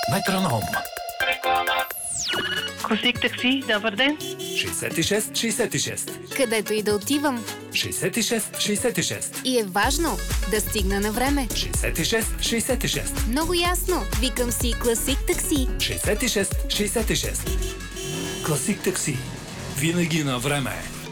Метроном. Класик такси, добър ден. 66-66. Където и да отивам. 66-66. И е важно да стигна на време. 66-66. Много ясно. Викам си Класик такси. 66-66. Класик такси. Винаги на време.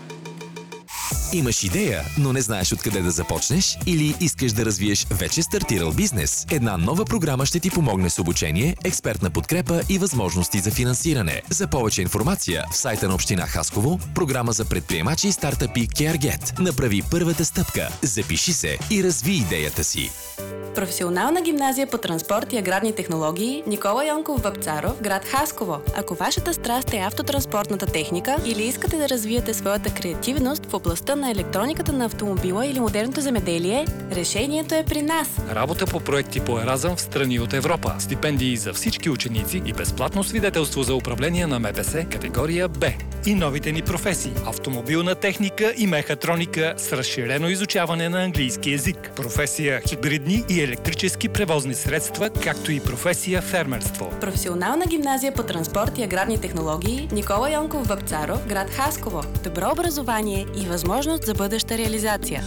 Имаш идея, но не знаеш откъде да започнеш? Или искаш да развиеш вече стартирал бизнес? Една нова програма ще ти помогне с обучение, експертна подкрепа и възможности за финансиране. За повече информация в сайта на община Хасково, програма за предприемачи и стартъпи CareGet. Направи първата стъпка, запиши се и разви идеята си. Професионална гимназия по транспорт и аграрни технологии Никола Йонков Вапцаров, град Хасково. Ако вашата страст е автотранспортната техника или искате да развиете своята креативност в областта на електрониката на автомобила или модерното земеделие, решението е при нас. Работа по проекти по Еразъм в страни от Европа, стипендии за всички ученици и безплатно свидетелство за управление на МПС категория Б. И новите ни професии – автомобилна техника и мехатроника с разширено изучаване на английски език, професия хибридни и електрически превозни средства, както и професия фермерство. Професионална гимназия по транспорт и аграрни технологии Никола Йонков Вапцаров, град Хасково. Добро образование и възможност за бъдеща реализация.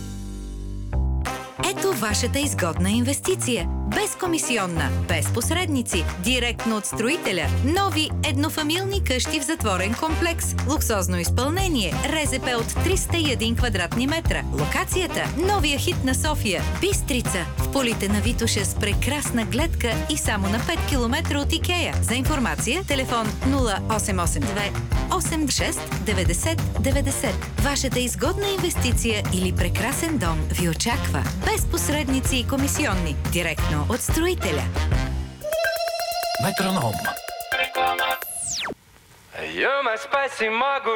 Ето вашата изгодна инвестиция. Безкомисионна, без посредници, директно от строителя. Нови еднофамилни къщи в затворен комплекс. Луксозно изпълнение. РЗП от 301 квадратни метра. Локацията – новия хит на София. Бистрица. В полите на Витоша с прекрасна гледка и само на 5 км от Икея. За информация телефон 0882 86 90 90. Вашата изгодна инвестиция или прекрасен дом ви очаква. Без посредници и комисионни. Директно от строителя. Метроном. You're my spicy margarita.